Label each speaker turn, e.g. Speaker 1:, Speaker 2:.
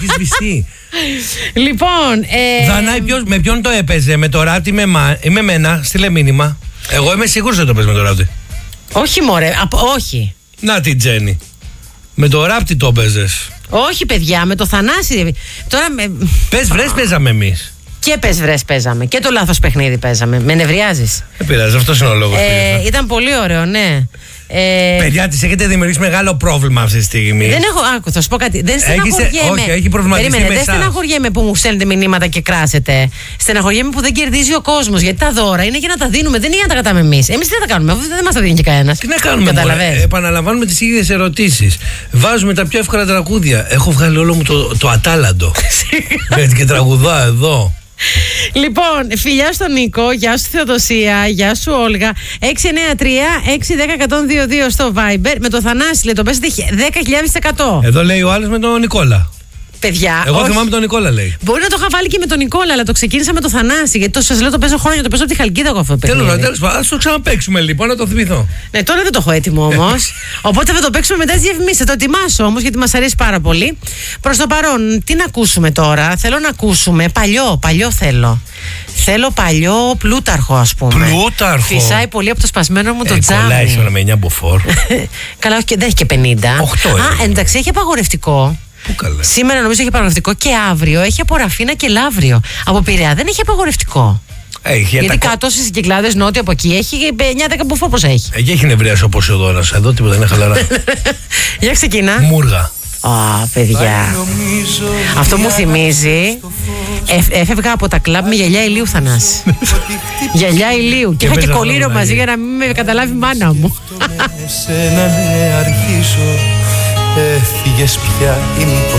Speaker 1: Έχεις βυστεί.
Speaker 2: Λοιπόν.
Speaker 1: Δανάη, με ποιον το έπαιζε, με το Ράπτη ή με μένα, στείλε μήνυμα. Εγώ είμαι σίγουρος ότι το παίζει με το Ράπτη.
Speaker 2: Όχι, μωρέ, όχι.
Speaker 1: Να την Τζέννη. Με το Ράπτη το παίζες.
Speaker 2: Όχι, παιδιά, με το Θανάση. Τώρα
Speaker 1: Πες βρες παίζαμε εμείς.
Speaker 2: Και πες βρες παίζαμε. Και το λάθος παιχνίδι παίζαμε. Με νευριάζεις.
Speaker 1: Δεν πειράζει, αυτός είναι ο λόγος.
Speaker 2: Ήταν πολύ ωραίο, ναι.
Speaker 1: Παιδιά, της έχετε δημιουργήσει μεγάλο πρόβλημα αυτή τη στιγμή.
Speaker 2: Δεν έχω. Άκου, θα σου πω κάτι. Δεν στεναχωριέμαι.
Speaker 1: Όχι, έχει προβληματιστεί.
Speaker 2: Περίμενε, δεν στεναχωριέμαι που μου στέλνετε μηνύματα και κράσετε. Στεναχωριέμαι που δεν κερδίζει ο κόσμος. Γιατί τα δώρα είναι για να τα δίνουμε, δεν είναι για να τα κρατάμε εμείς. Εμείς τι θα τα κάνουμε, αφού δεν μας τα δίνει και κανένας.
Speaker 1: Τι να κάνουμε, επαναλαμβάνουμε τις ίδιες ερωτήσεις. Βάζουμε τα πιο εύκολα τραγούδια. Έχω βγάλει όλο μου το ατάλαντο. Γιατί και τραγουδάω εδώ.
Speaker 2: Λοιπόν, φιλιά στον Νίκο, γεια σου Θεοδοσία, γεια σου Όλγα. 693-610-122 στο Viber. Με το Θανάση, λέει, το πέσετε 10.000%.
Speaker 1: Εδώ λέει ο άλλος με τον Νικόλα.
Speaker 2: Παιδιά,
Speaker 1: εγώ θυμάμαι τον Νικόλα, λέει.
Speaker 2: Μπορεί να το είχα βάλει και με τον Νικόλα, αλλά το ξεκίνησα με το Θανάση. Γιατί σας λέω το παίζω χρόνια, το παίζω από τη Χαλκίδα εγώ αυτό το παιχνίδι.
Speaker 1: Τέλος πάντων, ας το ξαναπαίξουμε λοιπόν, να το θυμηθώ.
Speaker 2: Ναι, τώρα δεν το έχω έτοιμο όμως. Οπότε θα το παίξουμε μετά τις διαφημίσεις. Θα το ετοιμάσω όμως γιατί μας αρέσει πάρα πολύ. Προς το παρόν, τι να ακούσουμε τώρα. Θέλω να ακούσουμε παλιό θέλω. Θέλω παλιό Πλούταρχο, ας πούμε.
Speaker 1: Πλούταρχο.
Speaker 2: Φυσάει πολύ από το σπασμένο μου το τζάμι.
Speaker 1: Κολλάει σήμερα με 9 μποφόρ.
Speaker 2: Καλά, όχι, δεν έχει και 50.
Speaker 1: 8.
Speaker 2: Εντάξει, έχει απαγορευτικό.
Speaker 1: Πού καλά.
Speaker 2: Σήμερα νομίζω έχει απαγορευτικό και αύριο έχει από Ραφίνα και Λαύριο. Από Πειραιά δεν έχει απαγορευτικό. Γιατί κάτω στις Κυκλάδες νότια από εκεί έχει 9-10 μποφόρ, πώς έχει.
Speaker 1: Εκεί έχει νευρίασει ο Ποσειδώνας. Εδώ τίποτα είναι χαλαρά.
Speaker 2: Για ξεκινά.
Speaker 1: Μούργα.
Speaker 2: Παιδιά. Αυτό μου θυμίζει. Έφευγα από τα κλαμπ με γυαλιά ηλίου, Θανάση. Γυαλιά ηλίου. Και είχα και κολλήρο μαζί για να μην με καταλάβει η μάνα μου.
Speaker 3: Έφυγες πια ή μήπως